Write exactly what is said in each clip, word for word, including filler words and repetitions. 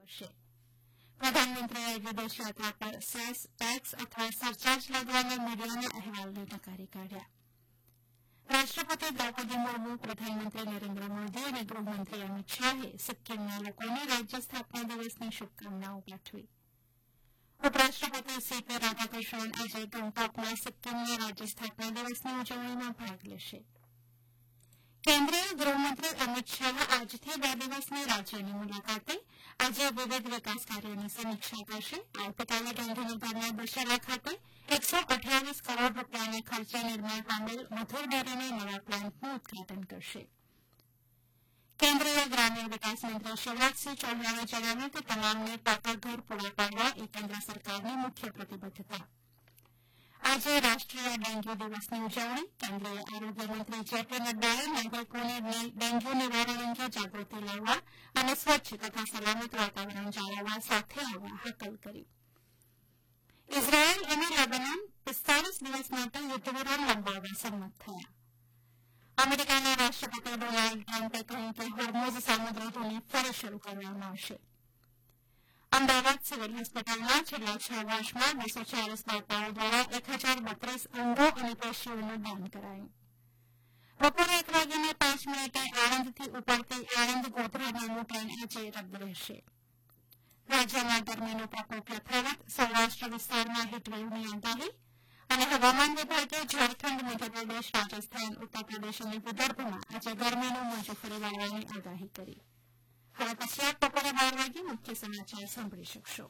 આવશે. પ્રધાનમંત્રીએ વિદેશ યાત્રા પર સેસ ટેક્સ અથવા સરચાર્જ લાદવાના મીડિયાના અહેવાલને નકારી કાઢ્યા. રાષ્ટ્રપતિ દ્રૌપદી મુર્મુ, પ્રધાનમંત્રી નરેન્દ્ર મોદી અને ગૃહમંત્રી અમિત શાહે સિક્કિમના લોકોને રાજ્ય સ્થાપના દિવસની શુભકામનાઓ પાઠવી. ઉપરાષ્ટ્રપતિ સીપી રાધાકૃષ્ણન આજે ગંગટોકમાં સિક્કિમના રાજ્ય સ્થાપના દિવસની ઉજવણીમાં ભાગ લેશે. કેન્દ્રીય ગૃહમંત્રી અમિત શાહ આજથી બે દિવસની રાજ્યની મુલાકાતે આજે વિવિધ વિકાસ કાર્યોની સમીક્ષા કરશે. આવતીકાલે ગાંધીનગરના દશેરા ખાતે એકસો અઠ્યાવીસ કરોડ રૂપિયાના ખર્ચે નિર્માણ પામેલ મધુર ડેરીના નવા પ્લાન્ટનું ઉદઘાટન કરશે. કેન્દ્રીય ગ્રામીણ વિકાસ મંત્રી શિવરાજસિંહ ચૌહાણે જણાવ્યું કે તમામને પાકા ઘર પૂરા પાડવા એ કેન્દ્ર સરકારની મુખ્ય પ્રતિબદ્ધતા. આજે રાષ્ટ્રીય ડેન્ગ્યુ દિવસની ઉજવણી. કેન્દ્રીય આરોગ્ય મંત્રી જેપી નડ્ડાએ નાગરિકોને ડેન્ગ્યુ નિવારણ અંગે જાગૃતિ લાવવા અને સ્વચ્છ તથા સલામત વાતાવરણ જાળવવા સાથે આવવા હાકલ કરી. ઇઝરાયેલ અને લેબનાન પિસ્તાલીસ દિવસ માટે યુદ્ધવિરામ લંબાવવા સંમત થયા. અમેરિકાના રાષ્ટ્રપતિ ડોનાલ્ડ ટ્રમ્પે કહ્યું કે હોર્મુઝ સામુદ્રી ધુની ફરી શરૂ કરવામાં આવશે. અમદાવાદ સિવિલ હોસ્પિટલમાં છેલ્લા છ વર્ષમાં બસો ચાલીસ દાતાઓ દ્વારા એક હજાર બત્રીસ અંગો અને પેશીઓનું દાન કરાયું. બપોરે એક વાગ્યાને પાંચ મિનિટે આણંદથી ઉપડતી આણંદ ગોધરા મેમુ ટ્રેન આજે રદ રહેશે. રાજ્યમાં ગરમીનો પ્રકોપ યથાવત. સૌરાષ્ટ્ર વિસ્તારમાં હીટવેવની આગાહી અને હવામાન વિભાગે ઝારખંડ, મધ્યપ્રદેશ, રાજસ્થાન, ઉત્તરપ્રદેશ અને વિદર્ભમાં આજે ગરમીનું મોજું ફરી વળવાની આગાહી કરી. હવે પછી આપ બપોરે બાર વાગે મુખ્ય સમાચાર સાંભળી શકશો.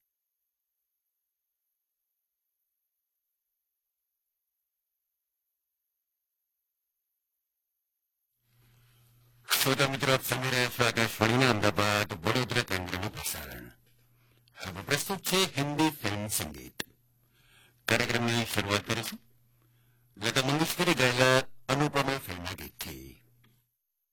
શ્રોતા મિત્રો, આપ સાંભળી રહ્યા છો આકાશવાણીના અમદાવાદ વડોદરા કેન્દ્રનું પ્રસારણ. હવે પ્રસ્તુત છે હિન્દી ફિલ્મ સંગીત. કાર્યક્રમની શરૂઆત કરીશું લતા મંગેશકરે ગાયેલા અનુપમા ફિલ્મના ગીતથી.